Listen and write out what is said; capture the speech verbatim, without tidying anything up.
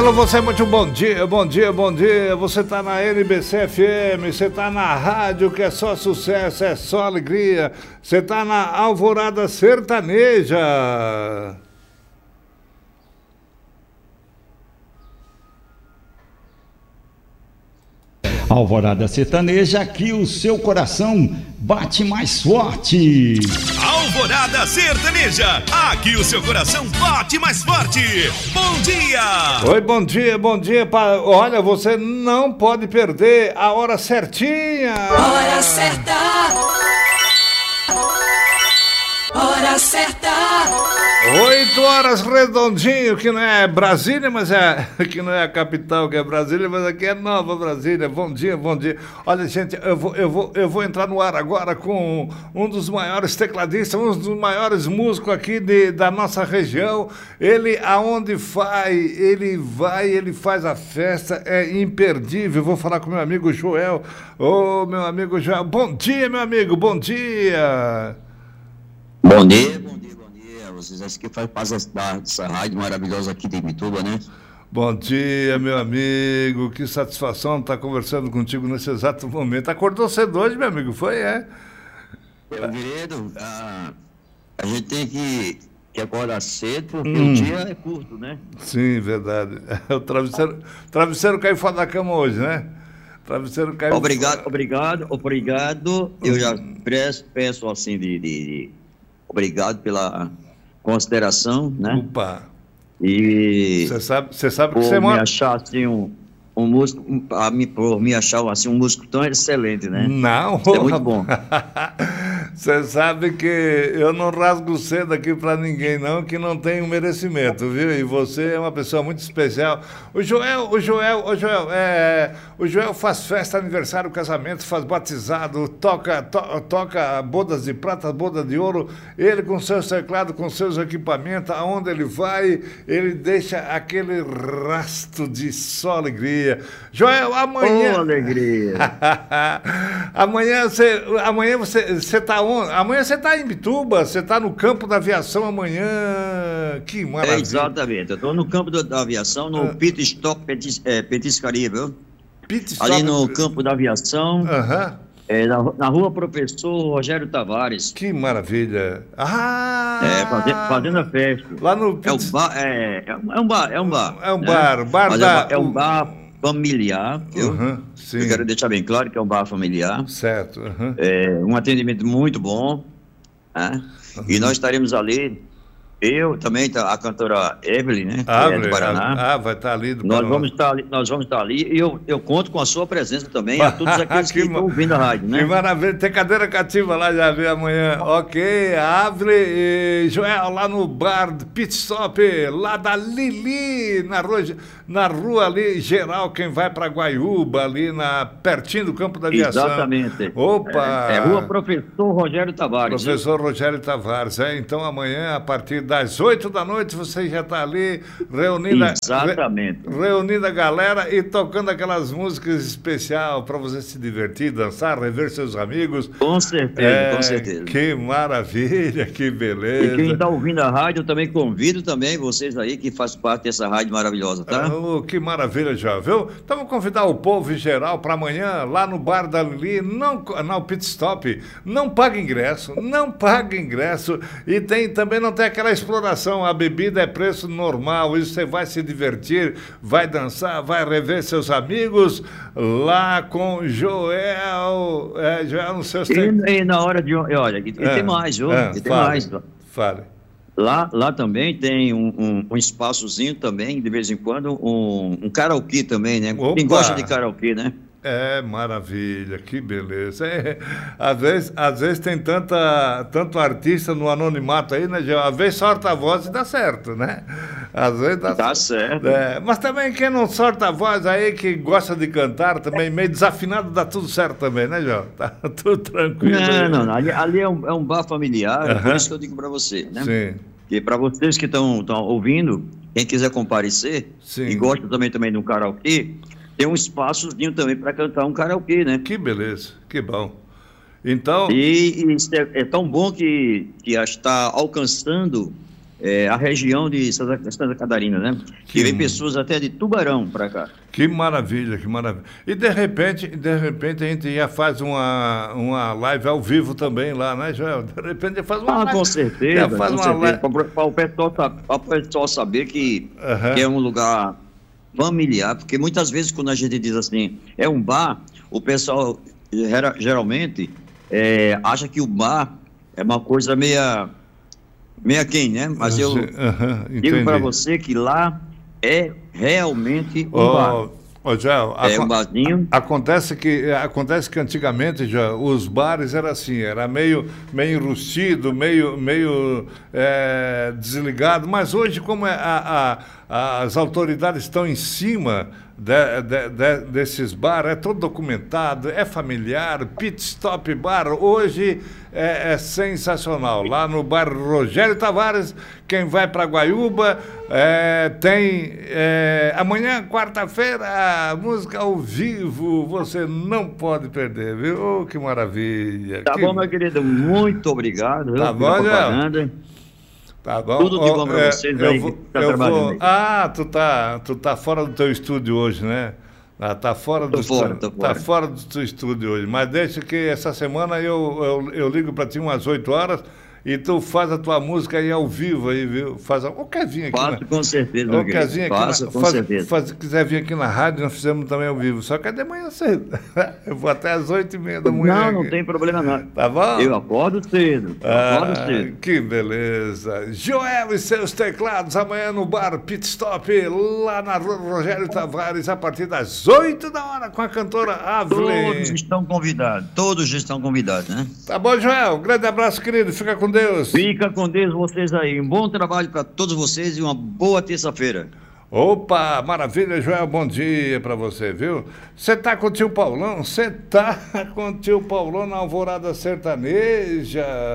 Alô, você, muito bom dia, bom dia, bom dia. Você tá na N B C F M, você tá na rádio que é só sucesso, é só alegria. Você tá na Alvorada Sertaneja. Alvorada Sertaneja, aqui o seu coração bate mais forte. Alvorada Sertaneja, aqui o seu coração bate mais forte. Bom dia! Oi, bom dia, bom dia. Pa... Olha, você não pode perder a hora certinha. Hora certa. Hora certa. Oito horas redondinho, que não é Brasília, mas é que não é a capital, que é Brasília, mas aqui é Nova Brasília. Bom dia, bom dia. Olha, gente, eu vou, eu vou, eu vou entrar no ar agora com um dos maiores tecladistas, um dos maiores músicos aqui de, da nossa região. Ele, aonde vai, ele vai, ele faz a festa, é imperdível. Vou falar com meu amigo Joel. Ô, meu amigo Joel, bom dia, meu amigo, bom dia. Bom dia, bom dia, bom dia. Vocês acham que faz parte dessa rádio maravilhosa aqui de Imbituba, né? Bom dia, meu amigo. Que satisfação estar conversando contigo nesse exato momento. Acordou cedo hoje, meu amigo? Foi, é? Meu querido, a, a gente tem que, que acordar cedo porque hum. o dia é curto, né? Sim, verdade. O travesseiro, travesseiro caiu fora da cama hoje, né? Travesseiro caiu Obrigado, fora. obrigado, obrigado. Eu já peço, peço assim de... de, de... Obrigado pela consideração, né? Opa! E você sabe, você sabe que por você me mora... achar assim um, um músico, um, a me, por me achar assim um músico tão excelente, né? Não, isso é muito bom. Você sabe que eu não rasgo cedo aqui pra ninguém, não, que não tem um merecimento, viu? E você é uma pessoa muito especial. O Joel, o Joel, o Joel, é, o Joel faz festa, aniversário, casamento, faz batizado, toca, to, toca bodas de prata, bodas de ouro. Ele com seus teclados, com seus equipamentos, aonde ele vai, ele deixa aquele rastro de só alegria. Joel, amanhã... Oh, alegria! amanhã você, amanhã você, você tá onde? Amanhã você tá em Imbituba, você tá no campo da aviação amanhã. Que maravilha! É, exatamente, eu tô no campo da, da aviação, no ah. Pit Stop Petis, é, Petiscaria, viu? Pit Stop... Ali no campo da aviação, uhum. é, na, na rua Professor Rogério Tavares. Que maravilha! Ah! É, fazendo, fazendo a festa. Lá no Pit... é, um bar, é, é um bar, é um bar. É um né? bar, bar Mas da... é um bar familiar, uhum, sim. Eu quero deixar bem claro que é um bar familiar. Certo. Uhum. É, um atendimento muito bom, né? Uhum. E nós estaremos ali, eu também, a cantora Evelyn, né? Ah, que é do Paraná. Ah, vai estar ali do nós Paraná. Vamos estar ali, nós vamos estar ali e eu, eu conto com a sua presença também, a todos aqueles que, que estão ouvindo a rádio, né? Que maravilha, tem cadeira cativa lá, já vi amanhã. Ok, a Evelyn e Joel lá no bar Pit Stop, lá da Lili, na rua, na rua ali, geral, quem vai para Guaiúba, ali na, pertinho do campo da aviação. Exatamente. Opa! É, é rua Professor Rogério Tavares. Professor né? Rogério Tavares, é, então amanhã, a partir das oito da noite, você já está ali reunindo, Exatamente. Re, reunindo a galera e tocando aquelas músicas especiais para você se divertir, dançar, rever seus amigos. Com certeza, é, com certeza. Que maravilha, que beleza. E quem está ouvindo a rádio, eu também convido também vocês aí que fazem parte dessa rádio maravilhosa, tá? Oh, que maravilha, já viu? Então vamos convidar o povo em geral para amanhã, lá no bar da Lili, não, não Pit Stop, não paga ingresso, não paga ingresso e tem, também não tem aquela exploração. A bebida é preço normal, isso você vai se divertir, vai dançar, vai rever seus amigos lá com Joel, é, Joel nos seus tempos. E, e na hora de, olha, e é, tem mais, viu? É, e tem fale, mais. Fale. Lá, lá também tem um, um, um espaçozinho também, de vez em quando, um, um karaokê também, né? Opa. Quem gosta de karaokê, né? É, maravilha, que beleza. É, às vezes, às vezes tem tanta, tanto artista no anonimato aí, né, Gê? Às vezes sorta a voz e dá certo, né? Às vezes dá, dá certo. É, mas também quem não sorta a voz aí, que gosta de cantar, também meio desafinado, dá tudo certo também, né, João? Tá tudo tranquilo. Não, não, não. Ali, ali é, um, é um bar familiar, uh-huh. por isso que eu digo para você, né? Sim. Que para vocês que estão ouvindo, quem quiser comparecer, Sim. e gosta também, também de um karaokê, tem um espaçozinho também para cantar um karaokê, né? Que beleza, que bom. Então... E, e é, é tão bom que, que está alcançando é, a região de Santa, Santa Catarina, né? Que Que vem m- pessoas até de Tubarão para cá. Que maravilha, que maravilha. E de repente, de repente a gente já faz uma, uma live ao vivo também lá, né, Joel? De repente já faz uma Ah, live. com certeza, Já faz com uma certeza. live. Para o pessoal, sa- pra o pessoal saber que, Aham. que é um lugar familiar, porque muitas vezes quando a gente diz assim, é um bar, o pessoal gera- geralmente é, acha que o bar é uma coisa meia, meia quem, né? Mas eu Aham, digo para entendi. você que lá é realmente um Ô, bar. ô, Joel, É acon- um barzinho. acontece que, acontece que antigamente já os bares eram assim, era meio, meio enrustido, meio, meio é, desligado, mas hoje como é a- a- as autoridades estão em cima de- de- de- desses bares, é todo documentado, é familiar, pit stop bar, hoje é, é sensacional. Lá no bar Rogério Tavares, quem vai para Guaiúba, é, tem é, amanhã, quarta-feira, música ao vivo, você não pode perder, viu? Oh, que maravilha. Tá que... bom, meu querido, muito obrigado. Tá viu, bom, pela Joel? propaganda. Tá bom? Tudo de Ó, bom pra é, vocês eu aí vou- que tá eu trabalhando vou- aí. Ah, tu tá, tu tá fora do teu estúdio hoje, né? Ah, tá fora do Tô fora, estúdio. tô Tá fora. fora do teu estúdio hoje. Mas deixa que essa semana eu, eu, eu ligo pra ti umas oito horas e tu faz a tua música aí ao vivo aí, viu? Faz a... Ô, quer vir aqui? Faço na- com certeza, Ô, meu quer querido. vir aqui Faço na... com faz, certeza. faz- se quiser vir aqui na rádio, nós fizemos também ao vivo. Só que é de manhã cedo. Eu vou até às oito e meia da manhã. Não, não aqui. tem problema não. Tá bom? Eu acordo cedo, eu acordo Ah, cedo. que beleza. Joel e seus teclados amanhã no bar Pit Stop, lá na Rua Rogério Tavares, a partir das oito da hora, com a cantora Todos Avril. estão convidados, todos estão convidados, né? Tá bom, Joel? Grande abraço, querido. Fica com Deus. Fica com Deus vocês aí. Um bom trabalho para todos vocês e uma boa terça-feira. Opa, maravilha, Joel. Bom dia pra você, viu? Você tá com o tio Paulão? Você tá com o tio Paulão na Alvorada Sertaneja.